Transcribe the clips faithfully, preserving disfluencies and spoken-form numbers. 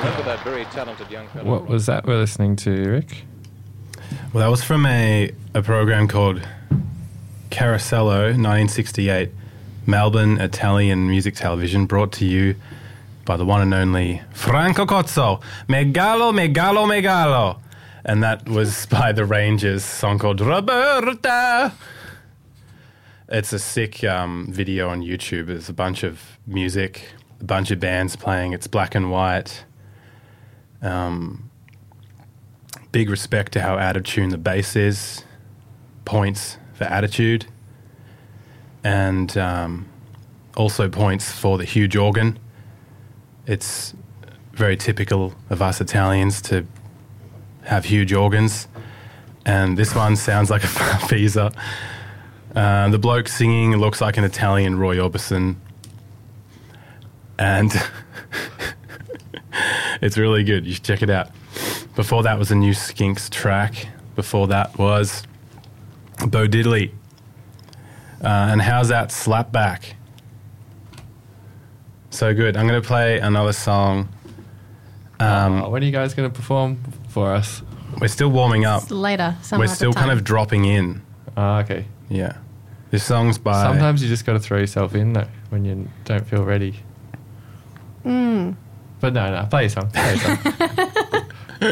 remember that very talented young fellow. What was that we're listening to, Rick? Well, that was from a, a program called Carosello, nineteen sixty-eight, Melbourne Italian music television, brought to you by the one and only Franco Cozzo, Megalo, Megalo, Megalo. And that was by the Rangers, a song called Roberta. It's a sick um, video on YouTube. There's a bunch of music, a bunch of bands playing. It's black and white. Um, big respect to how out of tune the bass is. Points for attitude. And um, also points for the huge organ. It's very typical of us Italians to have huge organs. And this one sounds like a Farfisa. Uh, the bloke singing looks like an Italian Roy Orbison. And it's really good. You should check it out. Before that was a new Skinks track. Before that was Bo Diddley. Uh, and how's that Slapback? So good. I'm going to play another song. Um, oh, when are you guys going to perform for us? We're still warming up. It's later. Some We're other still time. kind of dropping in. Oh, okay. Yeah. This song's by... Sometimes you just got to throw yourself in, though, when you don't feel ready. Mm. But no, no, play your song. Play your song.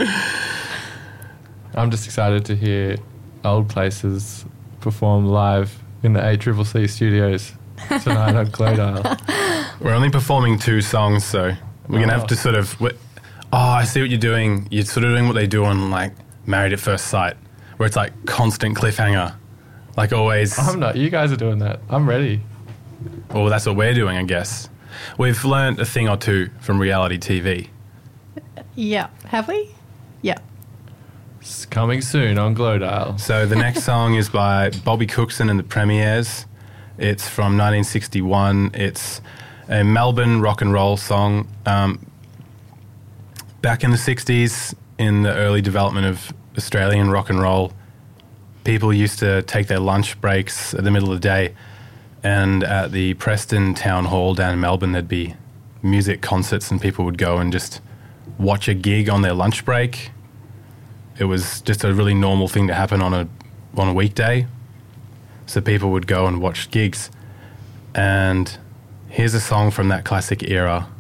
I'm just excited to hear Old Places perform live in the A C C C studios tonight on Glodale. We're only performing two songs, so we're going to Oh. have to sort of... Oh, I see what you're doing. You're sort of doing what they do on, like, Married at First Sight, where it's, like, constant cliffhanger. Like, always... I'm not. You guys are doing that. I'm ready. Well, that's what we're doing, I guess. We've learned a thing or two from reality T V. Yeah. Have we? Yeah. It's coming soon on Glodale. So the next song is by Bobby Cookson and the Premiers. It's from nineteen sixty-one. It's a Melbourne rock and roll song. Um, back in the sixties, in the early development of Australian rock and roll, people used to take their lunch breaks at the middle of the day, and at the Preston Town Hall down in Melbourne, there'd be music concerts and people would go and just watch a gig on their lunch break. It was just a really normal thing to happen on a on a weekday. So people would go and watch gigs. And here's a song from that classic era